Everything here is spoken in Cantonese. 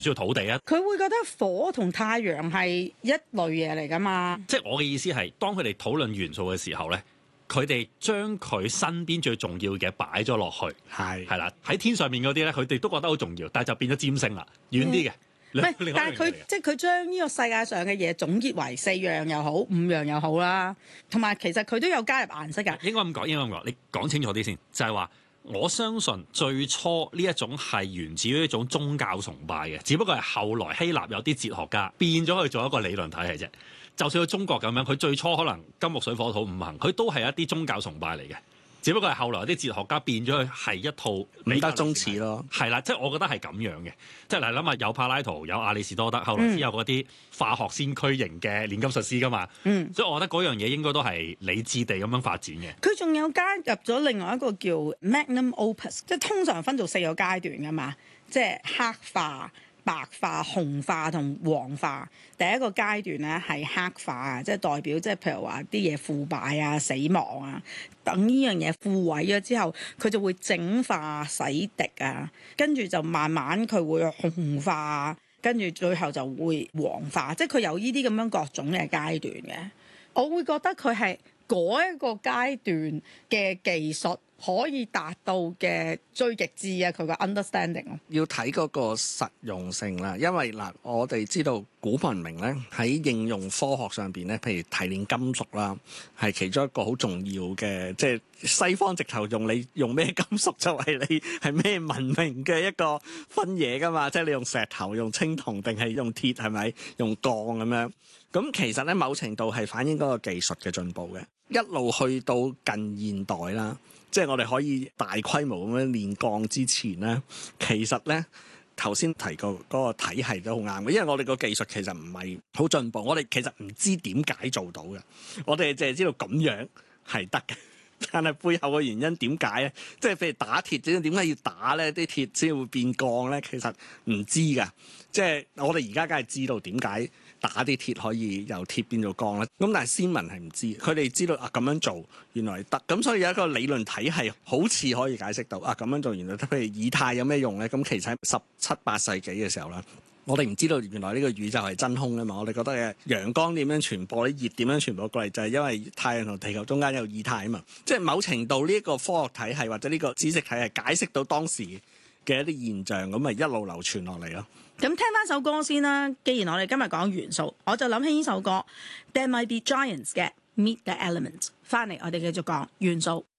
需要土地啊。 佢會覺得火同太陽係一類嘢嚟㗎嘛？ 即係我嘅意思係，當佢哋討論元素嘅時候咧，佢哋將佢身邊最重要嘅擺咗落去，係啦，喺天上面嗰啲咧，佢哋都覺得好重要，但係就變咗占星啦，遠啲嘅。 但係佢即係佢將呢個世界上嘅嘢總結為4樣又好，5樣又好啦，同埋其實佢都有加入顏色㗎。 應該咁講，你講清楚啲先，就係話我相信最初呢一種係源自於一種宗教崇拜嘅，只不過係後來希臘有啲哲學家變咗去做一個理論體系啫。就算去中國咁樣，佢最初可能金木水火土五行，佢都係一啲宗教崇拜嚟嘅。只不過係後來有啲哲學家變咗去係一套五德宗祠咯， 係啦，即係我覺得係咁樣嘅，即係嚟諗下有柏拉圖有亞里士多德，後來先有嗰啲化學先驅型嘅煉金術師噶嘛，所以我覺得嗰樣嘢應該都係理智地咁樣發展嘅。 佢仲有加入咗另外一個叫 Magnum Opus， 即係通常分做4個階段噶嘛，即係黑化、白化、紅化同黃化。第一個階段咧係黑化啊，即係代表即係譬如話啲嘢腐敗啊、死亡啊，等呢樣嘢腐毀咗之後，佢就會淨化、洗滌啊，跟住就慢慢佢會紅化，跟住最後就會黃化，即係佢有呢啲咁樣各種嘅階段嘅。我會覺得佢係嗰一個階段嘅技術可以達到嘅最極致啊！佢個 understanding 咯， 要睇嗰個實用性啦。因為嗱，我哋知道古文明咧喺應用科學上邊咧，譬如提煉金屬啦，係其中一個好重要嘅，即係西方直頭用你用咩金屬就係你係咩文明嘅一個分野噶嘛。即係你用石頭、用青銅定係用鐵，係咪用鋼咁樣？咁其實咧，某程度係反映嗰個技術嘅進步嘅，一路去到近現代啦。即係我哋可以大規模咁樣煉鋼之前咧，其實咧頭先提過嗰個體系都好啱嘅，因為我哋個技術其實唔係好進步，我哋其實唔知點解做到嘅，我哋淨係知道咁樣係得嘅，但係背後嘅原因點解咧？即係譬如打鐵，點解要打咧？啲鐵先會變鋼咧？其實唔知㗎，即係我哋而家梗係知道點解打啲鐵可以由鐵變做鋼咧，咁但係先民係唔知，佢哋知道啊咁樣做原來得，咁所以有一個理論體系好似可以解釋到啊咁樣做原來得。譬如以太有咩用咧？咁其實喺17、18世紀嘅時候啦，我哋唔知道原來呢個宇宙係真空啊嘛，我哋覺得嘅陽光點樣傳播，啲熱點樣傳播過嚟，就係因為太陽同地球中間有以太啊嘛，即係某程度呢一個科學體系或者呢個知識體系解釋到當時嘅一啲現象，咁咪一路流傳落嚟咯。 咁聽翻首歌先啦。既然我哋今日講元素，我就諗起呢首歌 There Might Be Giants 嘅 Meet the Elements。翻嚟我哋繼續講元素。